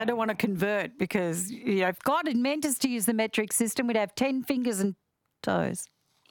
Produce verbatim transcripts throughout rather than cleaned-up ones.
I don't want to convert because, you know, if God had meant us to use the metric system, we'd have ten fingers and toes.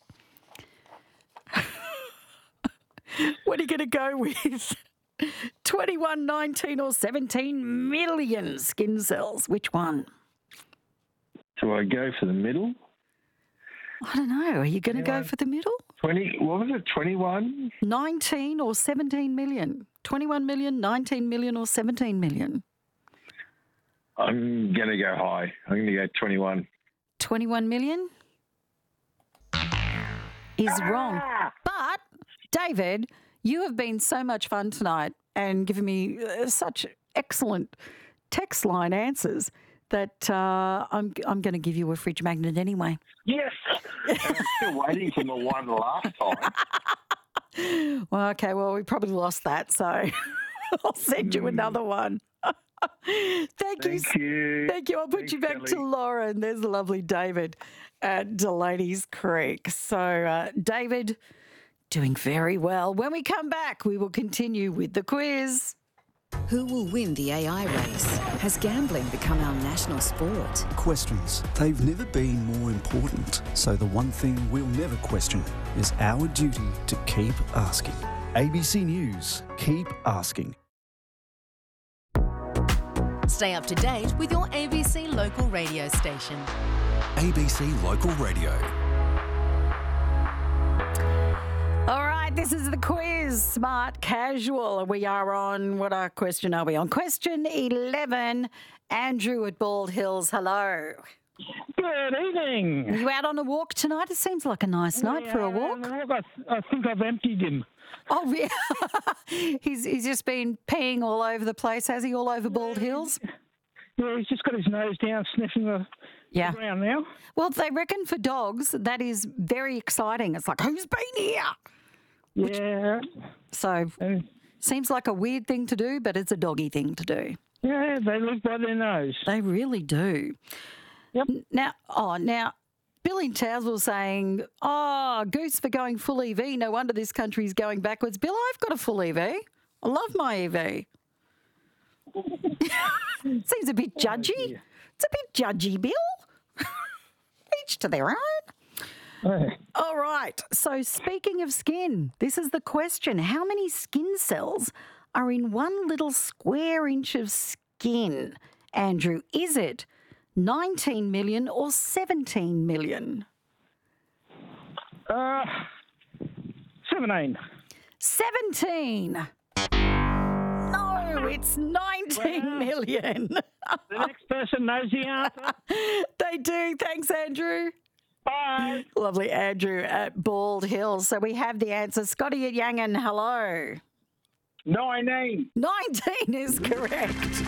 What are you going to go with? twenty-one, nineteen or seventeen million skin cells? Which one? Do I go for the middle? I don't know. Are you going to go for the middle? twenty, what was it, twenty-one? nineteen or seventeen million? twenty-one million, nineteen million or seventeen million? I'm going to go high. I'm going to go twenty-one. twenty-one million is wrong. But, David, you have been so much fun tonight and given me uh, such excellent text line answers that uh, I'm I'm going to give you a fridge magnet anyway. Yes. And I'm still waiting for the one last time. Well, okay, well, we probably lost that, so I'll send you another one. Thank, Thank you. you. Thank you. I'll put Thanks, you back to Kelly. Lauren. There's the lovely David at Delaney's Creek. So, uh, David, doing very well. When we come back, we will continue with the quiz. Who will win the A I race? Has gambling become our national sport? Questions. They've never been more important. So the one thing we'll never question is our duty to keep asking. A B C News. Keep asking. Stay up to date with your A B C local radio station. A B C Local Radio. All right, this is the quiz, Smart Casual. We are on, what our question are we on? Question eleven. Andrew at Bald Hills, hello. Good evening. Are you out on a walk tonight? It seems like a nice night for a walk. Yeah, I, I think I've emptied him. Oh, yeah. he's, he's just been peeing all over the place, has he, all over Bald Hills? Yeah, he's just got his nose down, sniffing the, Yeah. the ground now. Well, they reckon for dogs, that is very exciting. It's like, who's been here? Yeah. So, And, seems like a weird thing to do, but it's a doggy thing to do. yeah, they live by their nose. They really do. Yep. Now, oh, now, Billy Townsville saying, oh, Goose for going full E V. No wonder this country's going backwards. Bill, I've got a full E V. I love my E V. Seems a bit judgy. dear. It's a bit judgy, Bill. Each to their own. Oh, All right. So speaking of skin, this is the question. How many skin cells are in one little square inch of skin? Andrew, is it nineteen million or seventeen million? uh, seventeen. seventeen. No, it's nineteen million. The next person knows the answer. They do. Thanks, Andrew. Bye. Lovely Andrew at Bald Hills. So we have the answer. Scotty at Yangon, hello. nineteen. nineteen is correct.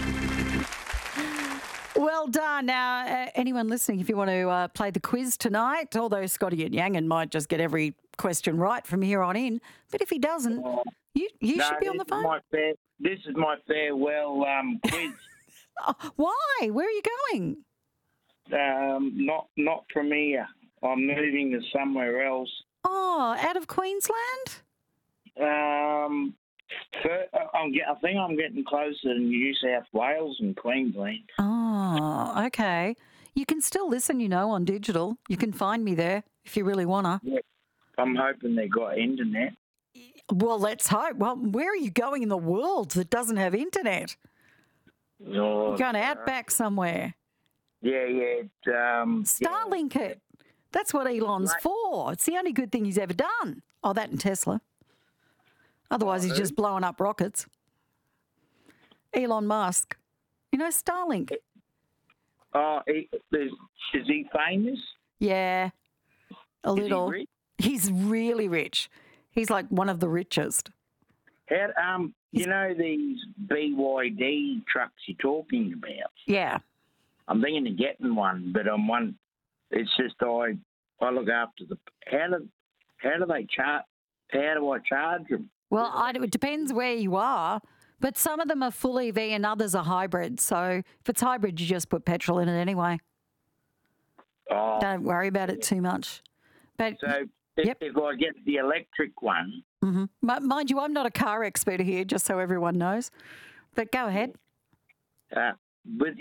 Well done. Now, uh, anyone listening, if you want to uh, play the quiz tonight, although Scotty at Yangon might just get every question right from here on in, but if he doesn't, you you No, should be on the this is phone. my fair, this is my farewell um, quiz. Oh, why? Where are you going? um, not not from here. I'm moving to somewhere else. Oh, out of Queensland? Um, fir- I'm get, I think I'm getting closer to New South Wales and Queensland. Oh, okay. You can still listen, you know, on digital. You can find me there if you really want to. I'm hoping they got internet. Well, let's hope. Well, where are you going in the world that doesn't have internet? Oh, You're going outback somewhere. yeah, yeah. It, um, Starlink it. That's what Elon's Right. for. It's the only good thing he's ever done. Oh, that and Tesla. Otherwise, he's just blowing up rockets. Elon Musk. You know, Starlink. Oh, he, is, is he famous? Yeah, a Is he little. rich? He's really rich. He's like one of the richest. How, um, you know these B Y D trucks you're talking about? Yeah. I'm thinking of getting one, but I'm one. It's just I I look after the how do how do they charge? How do I charge them? Well, I, it depends where you are, but some of them are full E V and others are hybrid. So if it's hybrid, you just put petrol in it anyway. Oh, Don't worry about it too much. But so if, Yep. if I get the electric one, mhm. Mi- mind you, I'm not a car expert here, just so everyone knows. But go ahead. uh, with